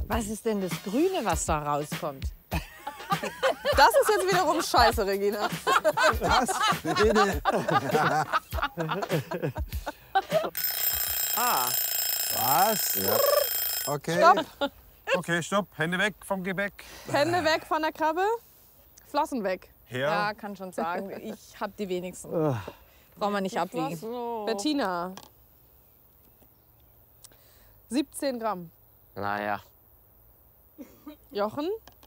Was ist denn das Grüne, was da rauskommt? Das ist jetzt wiederum scheiße, Regina. Was? Bitte. Was? Ja. Okay. Stopp. Okay, stopp. Hände weg vom Gebäck. Hände weg von der Krabbe, Flossen weg. Her. Ja, kann schon sagen. Ich habe die wenigsten. Braucht man nicht abwiegen. Bettina. 17 Gramm. Naja. Jochen.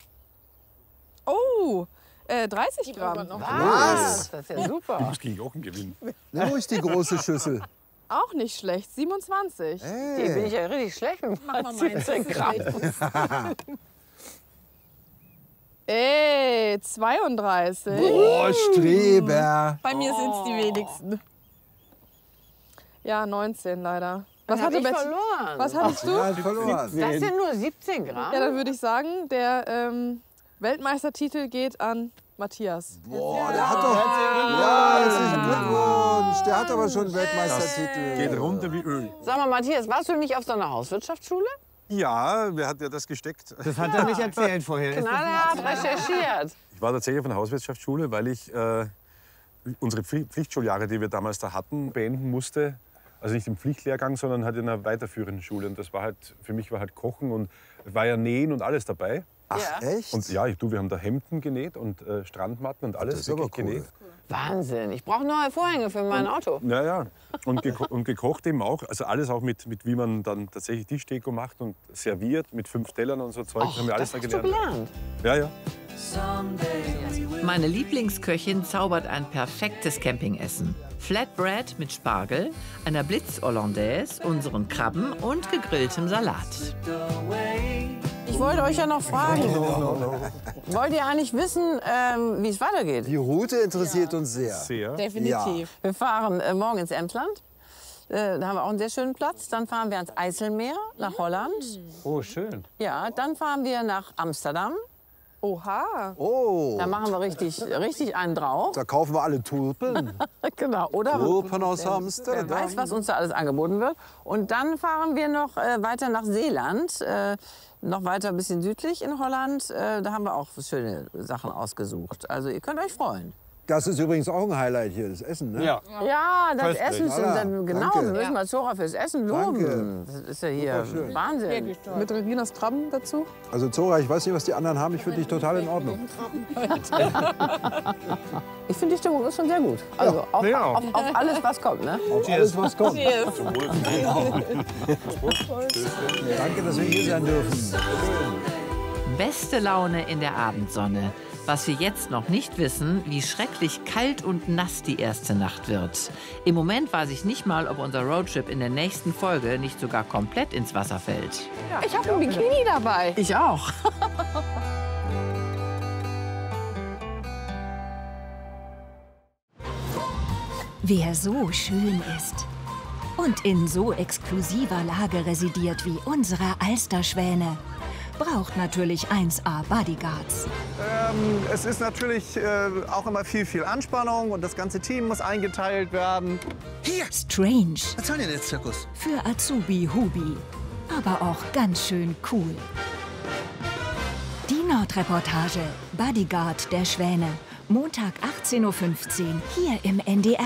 Oh, 30 Gramm. Was? Das ist ja super. Ich muss gegen Jochen gewinnen. Nimm ruhig die große Schüssel. Auch nicht schlecht. 27. Hier bin ich ja richtig schlecht mit Mach mal meins. 17 Gramm. Ey, 32. Oh, Streber. Bei mir sind es die wenigsten. Ja, 19 leider. Was Hab hatte ich Bettina? verloren. Was hattest du? Ja, hat verloren. Das sind nur 17 Gramm? Ja, dann würde ich sagen, der Weltmeistertitel geht an Matthias. Boah, der hat doch... Ja, herzlichen Glückwunsch. Der hat aber schon einen Weltmeistertitel. Geht runter wie Öl. Sag mal, Matthias, warst du nicht auf so einer Hauswirtschaftsschule? Ja, wer hat ja das gesteckt? Das hat er nicht erzählt vorher. Knallhart recherchiert. Ich war tatsächlich auf einer Hauswirtschaftsschule, weil ich unsere Pflichtschuljahre, die wir damals da hatten, beenden musste. Also nicht im Pflichtlehrgang, sondern halt in einer weiterführenden Schule. Und das war halt, für mich war halt Kochen und war ja Nähen und alles dabei. Ach, Ja. echt? Und ja, wir haben da Hemden genäht und Strandmatten und alles Das ist aber wirklich cool. genäht. Wahnsinn. Ich brauche neue Vorhänge für mein Auto. Ja, ja. Und gekocht eben auch. Also alles auch mit wie man dann tatsächlich Tischdeko macht und serviert mit 5 Tellern und so Zeug. Haben wir alles Das da hast du gelernt. gelernt. Ja, ja. Meine Lieblingsköchin zaubert ein perfektes Campingessen. Flatbread mit Spargel, einer Blitz-Hollandaise, unseren Krabben und gegrilltem Salat. Ich wollte euch ja noch fragen. Wollt ihr eigentlich wissen, wie es weitergeht? Die Route interessiert uns sehr. Sehr. Definitiv. Wir fahren morgen ins Emsland. Da haben wir auch einen sehr schönen Platz. Dann fahren wir ans Eiselmeer nach Holland. Oh, schön. Ja, dann fahren wir nach Amsterdam. Oha. Oh, Da machen wir richtig einen drauf. da kaufen wir alle Tulpen. Genau. Oder Tulpen aus wer Amsterdam. weiß, was uns da alles angeboten wird. Und dann fahren wir noch weiter nach Seeland. Noch weiter ein bisschen südlich in Holland. Da haben wir auch schöne Sachen ausgesucht. Also ihr könnt euch freuen. Das ist übrigens auch ein Highlight hier, das Essen, ne? Ja. Ja, das Köstlich. Essen. Ja, Genau, danke. wir müssen mal Zora fürs Essen loben. Das ist ja hier Superschön. Wahnsinn. Mit Reginas Krabben dazu. Also Zora, ich weiß nicht, was die anderen haben. Ich finde dich total in Ordnung. Ich finde, die Stimmung ist schon sehr gut. Also auf alles, was kommt. Ne? Auf alles, was kommt. Danke, dass wir hier sein dürfen. Beste Laune in der Abendsonne. Was wir jetzt noch nicht wissen, wie schrecklich kalt und nass die erste Nacht wird. Im Moment weiß ich nicht mal, ob unser Roadtrip in der nächsten Folge nicht sogar komplett ins Wasser fällt. Ich habe ein Bikini dabei. Ich auch. Wer so schön ist und in so exklusiver Lage residiert wie unsere Alsterschwäne, braucht natürlich 1A Bodyguards. Es ist natürlich auch immer viel Anspannung und das ganze Team muss eingeteilt werden. Strange. Was soll denn der Zirkus? Für Azubi Hubi. Aber auch ganz schön cool. Die Nordreportage. Bodyguard der Schwäne. Montag 18:15 Uhr hier im NDR.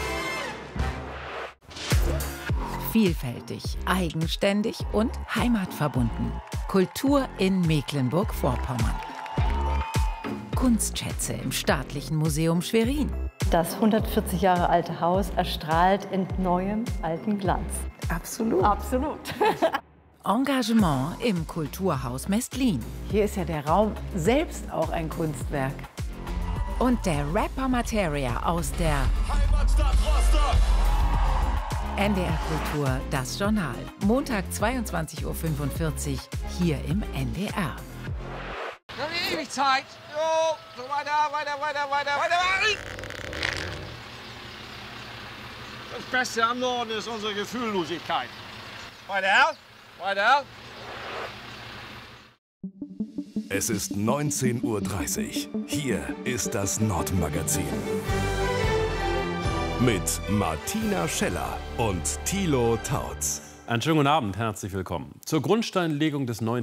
Vielfältig, eigenständig und heimatverbunden. Kultur in Mecklenburg-Vorpommern. Kunstschätze im Staatlichen Museum Schwerin. Das 140 Jahre alte Haus erstrahlt in neuem alten Glanz. Absolut. Absolut. Engagement im Kulturhaus Mestlin. Hier ist ja der Raum selbst auch ein Kunstwerk. Und der Rapper Materia aus der NDR Kultur, das Journal. Montag 22:45 Uhr hier im NDR. Noch ewig Zeit. Jo, so weiter. Das Beste am Norden ist unsere Gefühllosigkeit. Weiter. Es ist 19:30 Uhr. Hier ist das Nordmagazin. Mit Martina Scheller und Thilo Tautz. Einen schönen guten Abend, herzlich willkommen. Zur Grundsteinlegung des neuen